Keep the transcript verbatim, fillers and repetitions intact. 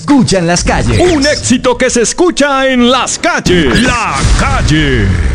Escucha en las calles. Un éxito que se escucha en las calles. La Calle.